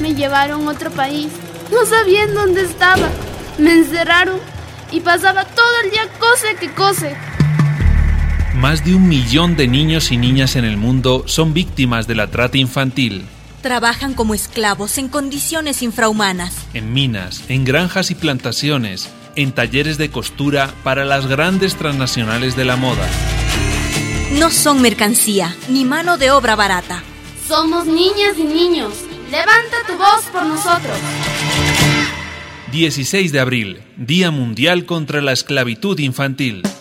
Me llevaron a otro país. No sabían dónde estaba. Me encerraron y pasaba todo el día cose que cose. Más de 1 millón de niños y niñas en el mundo son víctimas de la trata infantil. Trabajan como esclavos en condiciones infrahumanas. En minas, en granjas y plantaciones, en talleres de costura para las grandes transnacionales de la moda. No son mercancía, ni mano de obra barata. Somos niñas y niños. Levanta tu voz por nosotros. 16 de abril, Día Mundial contra la Esclavitud Infantil.